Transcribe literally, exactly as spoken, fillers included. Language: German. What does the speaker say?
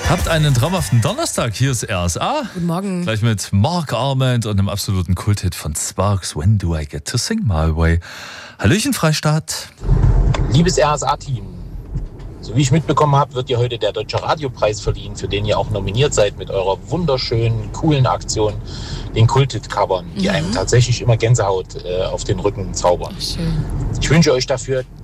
Habt einen traumhaften Donnerstag. Hier ist R S A. Guten Morgen. Gleich mit Mark Arment und einem absoluten Kulthit von Sparks, When Do I Get to Sing My Way. Hallöchen, Freistadt. Liebes R S A-Team, so wie ich mitbekommen habe, wird dir heute der Deutsche Radiopreis verliehen, für den ihr auch nominiert seid mit eurer wunderschönen, coolen Aktion, den Kulthit-Covern, die Mhm. einem tatsächlich immer Gänsehaut äh, auf den Rücken zaubern. Schön. Ich wünsche euch dafür